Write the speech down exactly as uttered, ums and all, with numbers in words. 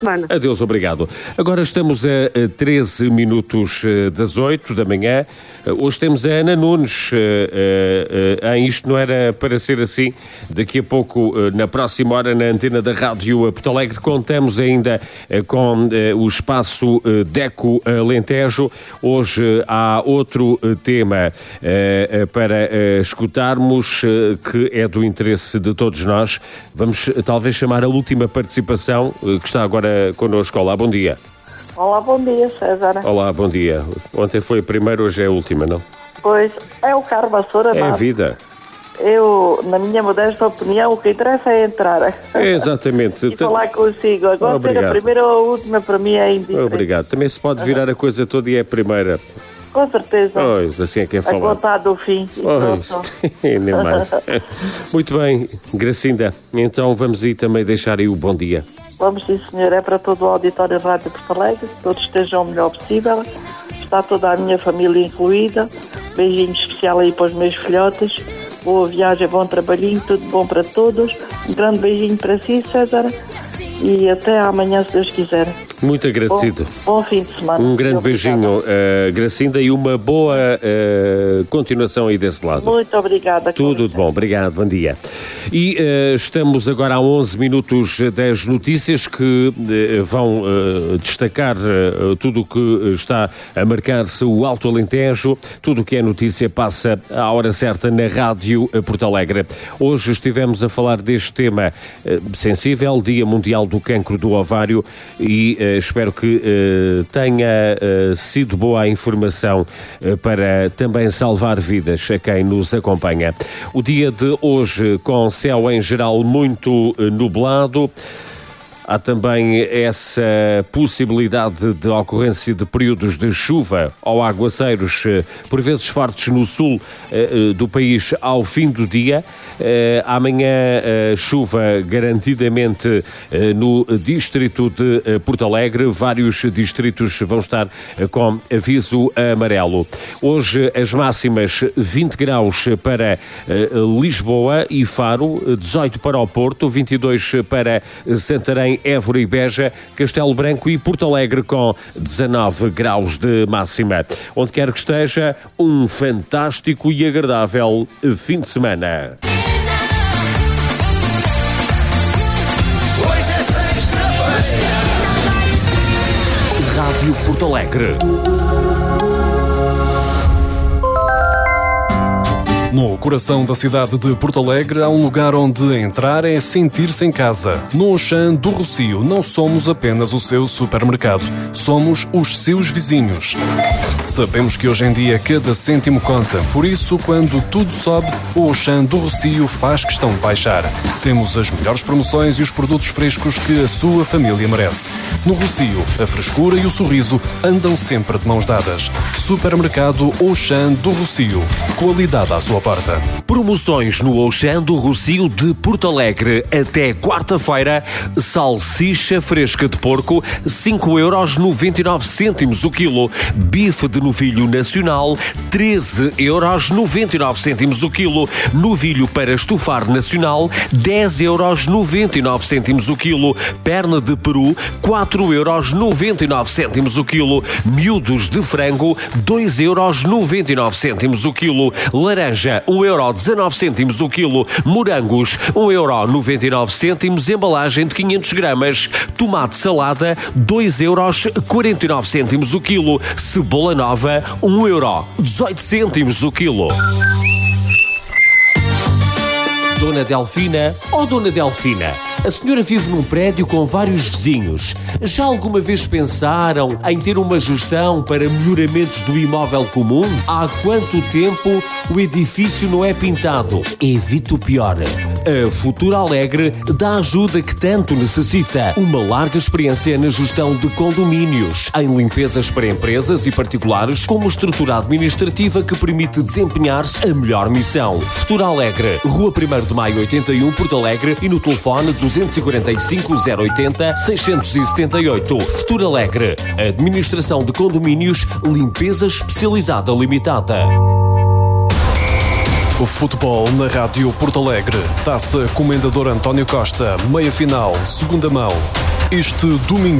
Semana. Adeus, obrigado. Agora estamos a, a treze minutos das oito da manhã. Hoje temos a Ana Nunes. Em Isto Não Era Para Ser Assim. Daqui a pouco, na próxima hora, na antena da Rádio Porto Alegre, contamos ainda com o espaço DECO Alentejo. Hoje há outro tema para escutarmos que é do interesse de todos nós. Vamos talvez chamar a última participação que está agora connosco. Olá, bom dia. Olá, bom dia, César. Olá, bom dia. Ontem foi a primeira, hoje é a última, não? Pois, é o carro vassoura, É não? a vida. Eu, na minha modesta opinião, o que interessa é entrar. É, exatamente. E falar consigo. Agora, ter a primeira ou a última, para mim, é indiferente. Obrigado. Também se pode virar a coisa toda e é a primeira. Com certeza. Pois, assim é que é falar. A contar do fim. Pois, nem mais. Muito bem, Gracinda. Então vamos aí também deixar aí o bom dia. Vamos, sim, senhor. É para todo o auditório da Rádio Porto Alegre, que todos estejam o melhor possível. Está toda a minha família incluída. Beijinho especial aí para os meus filhotes. Boa viagem, bom trabalhinho, tudo bom para todos. Um grande beijinho para si, César. E até amanhã, se Deus quiser. Muito agradecido. Bom, bom fim de semana. Um grande beijinho, uh, Gracinda, e uma boa uh, continuação aí desse lado. Muito obrigada. Tudo de bom, obrigado, bom dia. E uh, estamos agora a onze minutos das notícias que uh, vão uh, destacar uh, tudo o que está a marcar-se o Alto Alentejo. Tudo o que é notícia passa à hora certa na Rádio Porto Alegre. Hoje estivemos a falar deste tema uh, sensível, Dia Mundial do Cancro do Ovário, e uh, espero que uh, tenha uh, sido boa a informação uh, para também salvar vidas a quem nos acompanha. O dia de hoje com céu em geral muito uh, nublado. Há também essa possibilidade de ocorrência de períodos de chuva ou aguaceiros, por vezes fortes no sul do país ao fim do dia. Amanhã chuva garantidamente no distrito de Porto Alegre. Vários distritos vão estar com aviso amarelo. Hoje as máximas vinte graus para Lisboa e Faro, dezoito para o Porto, vinte e dois para Santarém, Évora e Beja, Castelo Branco e Porto Alegre com dezanove graus de máxima. Onde quer que esteja, um fantástico e agradável fim de semana. Hoje é sexta-feira. Rádio Porto Alegre. No coração da cidade de Porto Alegre há um lugar onde entrar é sentir-se em casa. No Auchan do Rossio não somos apenas o seu supermercado, somos os seus vizinhos. Sabemos que hoje em dia cada cêntimo conta, por isso quando tudo sobe, o Auchan do Rossio faz questão de baixar. Temos as melhores promoções e os produtos frescos que a sua família merece. No Rossio, a frescura e o sorriso andam sempre de mãos dadas. Supermercado Auchan do Rossio. Qualidade à sua porta. Promoções no Auchan do Rossio de Porto Alegre até quarta-feira. Salsicha fresca de porco, cinco euros noventa e nove cêntimos o quilo. Bife de novilho nacional, treze euros noventa e nove cêntimos o quilo. Novilho para estufar nacional, dez euros noventa e nove cêntimos o quilo. Perna de peru, quatro euros noventa e nove cêntimos o quilo. Miúdos de frango, dois euros noventa e nove cêntimos o quilo. Laranja, um euro dezanove cêntimos o quilo. Morangos, um euro noventa e nove cêntimos, embalagem de quinhentos gramas. Tomate salada, dois euros quarenta e nove cêntimos o quilo. Cebola nova, um euro dezoito cêntimos o quilo. Dona Delfina, oh Dona Delfina, a senhora vive num prédio com vários vizinhos. Já alguma vez pensaram em ter uma gestão para melhoramentos do imóvel comum? Há quanto tempo o edifício não é pintado? Evite o pior. A Futura Alegre dá a ajuda que tanto necessita. Uma larga experiência na gestão de condomínios, em limpezas para empresas e particulares, com uma estrutura administrativa que permite desempenhar-se a melhor missão. Futura Alegre, Rua primeiro de Maio oitenta e um, Porto Alegre, e no telefone duzentos e quarenta e cinco, zero oitenta, seiscentos e setenta e oito. Futura Alegre, Administração de Condomínios, Limpeza Especializada Limitada. O futebol na Rádio Porto Alegre. Taça Comendador António Costa, meia final, segunda mão. Este domingo